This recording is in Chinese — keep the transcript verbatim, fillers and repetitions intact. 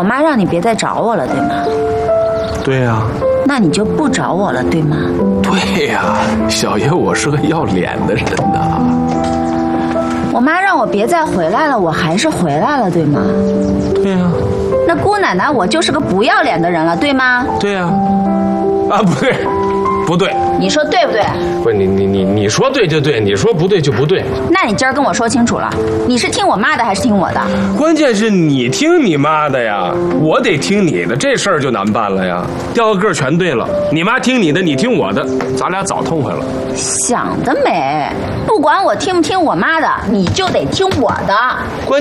妈让你别再找我了，对吗？ 对呀。 那你就不找我了，对吗？ 对呀，小爷我是个要脸的人呐。 我妈让我别再回来了，我还是回来了，对吗？ 对呀。 那姑奶奶，我就是个不要脸的人了，对吗？ 对呀。啊，不对。不对， 你说对不对？ 不是你你你你说对就对，你说不对就不对。 那你今儿跟我说清楚了，你是听我妈的还是听我的？ 关键是你听你妈的呀，我得听你的，这事儿就难办了呀。调个个全对了，你妈听你的，你听我的，咱俩早痛快了。 想得美！不管我听不听我妈的，你就得听我的。 关。